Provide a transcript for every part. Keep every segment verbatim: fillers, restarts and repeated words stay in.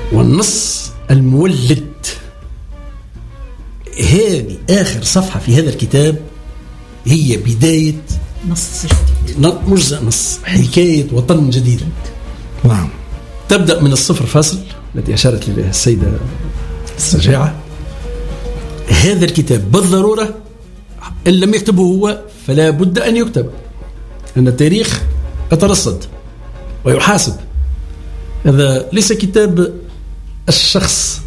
والنص المولد. هذه آخر صفحة في هذا الكتاب هي بداية نص جديد، مش نص، حكاية وطن جديد. نعم. تبدأ من الصفر فاصل التي أشارت إليها السيدة السجاعة. هذا الكتاب بالضرورة إن لم يكتبه هو فلا بد أن يكتب، أن التاريخ يترصد ويحاسب. هذا ليس كتاب الشخص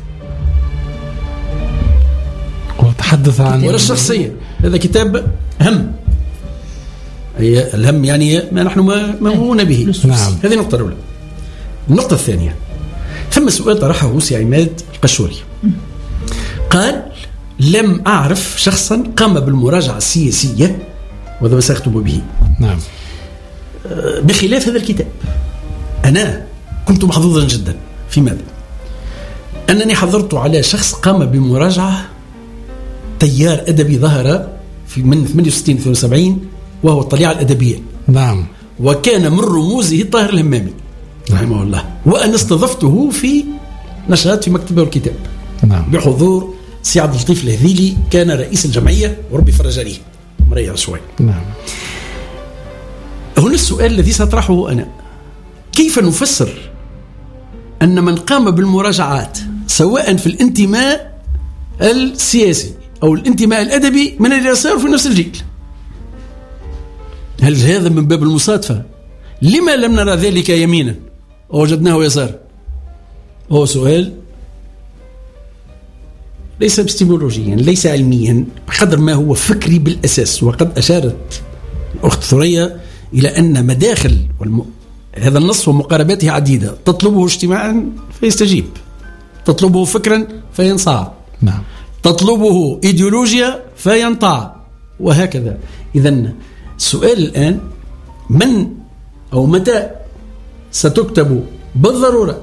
وتحدث عن ولا الشخصية، هذا كتاب هم. هي الهم يعني ما نحن مهمون به. نعم. هذه النقطة الأولى. النقطة الثانية، ثم سؤال طرحه سي عماد القشوري، قال لم أعرف شخصا قام بالمراجعة السياسية وهذا ما سأختم به. نعم. بخلاف هذا الكتاب. أنا كنت محظوظا جدا في ماذا؟ أنني حضرت على شخص قام بمراجعة تيار أدبي ظهر في من ثمانية وستين إلى اثنين وسبعين وهو الطليعة الأدبية. نعم. وكان من رموزه طاهر الهمامي رحمه الله، وأنا استضفته في نشاط في مكتبه الكتاب. نعم. بحضور سي عبد اللطيف الهذيلي، كان رئيس الجمعية وربي فرج عليه مريض شوي. نعم. هنا السؤال الذي سأطرحه أنا، كيف نفسر أن من قام بالمراجعات سواء في الانتماء السياسي أو الانتماء الأدبي من اليسار في نفس الجيل؟ هل هذا من باب المصادفة؟ لما لم نرى ذلك يمينا ووجدناه يسار؟ هو سؤال ليس ابستمولوجيا، ليس علميا بقدر ما هو فكري بالأساس. وقد أشارت الأخت ثريا إلى أن مداخل والم... هذا النص ومقارباته عديدة، تطلبه اجتماعا فيستجيب، تطلبه فكرا فينصاع. نعم. تطلبه إيديولوجيا فينطاع، وهكذا. إذن السؤال الآن، من أو متى ستكتب بالضرورة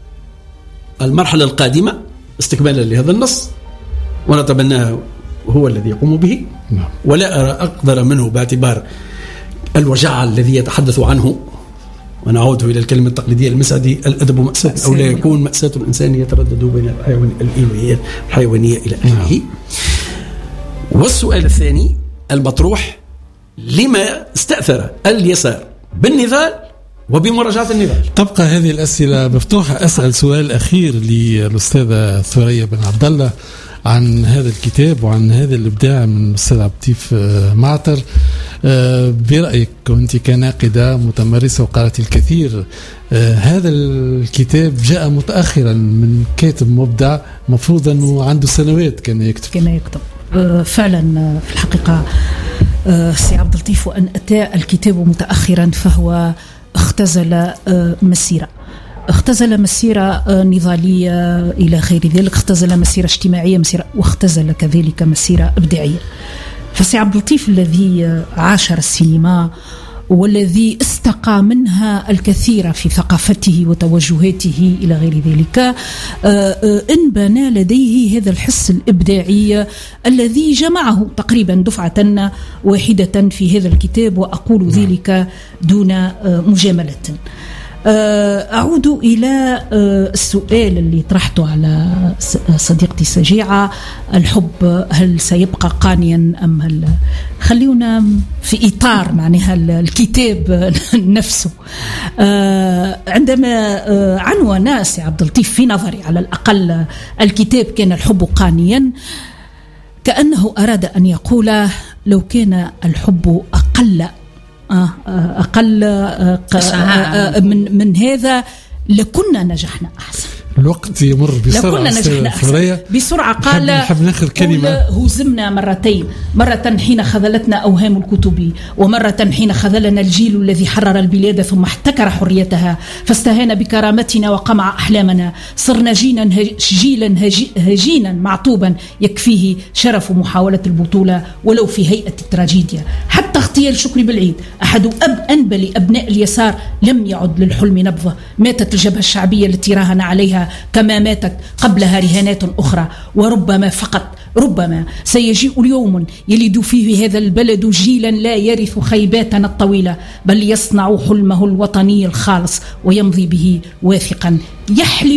المرحلة القادمة استكمالا لهذا النص، ونتبناه هو الذي يقوم به. نعم. ولا أرى أقدر منه باعتبار الوجع الذي يتحدث عنه. ونعود إلى الكلمة التقليدية المسعدي، الأدب مأساة أو لا يكون مأساة الإنسان يتردد بين الإلوهية والحيوانية إلى آخره. والسؤال الثاني المطروح، لما استأثر اليسار بالنضال وبمراجعة النضال؟ تبقى هذه الأسئلة مفتوحة. أسأل سؤال أخير للأستاذة ثريا بن عبد الله عن هذا الكتاب وعن هذا الإبداع من الأستاذ عبد اللطيف معتر. برأيك وأنت كناقدة متمرسة وقرأت الكثير، هذا الكتاب جاء متأخرا من كاتب مبدع، مفروض أنه عنده سنوات كان يكتب كان يكتب فعلا. في الحقيقة سي عبد اللطيف، وأن أتى الكتاب متأخرا فهو اختزل مسيرة اختزل مسيرة نضالية إلى غير ذلك، اختزل مسيرة اجتماعية، مسيرة واختزل كذلك مسيرة إبداعية. فسي عبد اللطيف الذي عاشر السينما والذي استقى منها الكثير في ثقافته وتوجهاته إلى غير ذلك، إن بنى لديه هذا الحس الإبداعي الذي جمعه تقريبا دفعة واحدة في هذا الكتاب، وأقول ذلك دون مجاملة. أعود إلى السؤال اللي طرحته على صديقتي سجيعة، الحب هل سيبقى قانيا أم هل؟ خلينا في إطار معناها الكتاب نفسه. عندما عنوان سي عبد اللطيف في نظري على الأقل الكتاب كان الحب قانيا، كأنه أراد أن يقول لو كان الحب أقل أقل من من هذا لكنا نجحنا أحسن. الوقت يمر بسرعة بسرعة, بسرعة. قال نحب ناخر كلمة، هزمنا مرتين، مرة حين خذلتنا أوهام الكتب، ومرة حين خذلنا الجيل الذي حرر البلاد ثم احتكر حريتها فاستهان بكرامتنا وقمع أحلامنا. صرنا جيلا جيلا هجينا معطوبا يكفيه شرف محاولة البطولة ولو في هيئة التراجيديا. حتى اغتيال شكري بالعيد أحد أب أنبل أبناء اليسار لم يعد للحلم نبضة. ماتت الجبهة الشعبية التي راهن عليها كما ماتت قبلها رهانات أخرى، وربما فقط ربما سيجيء اليوم يلد فيه هذا البلد جيلا لا يرث خيباتنا الطويلة، بل يصنع حلمه الوطني الخالص ويمضي به واثقا يحلم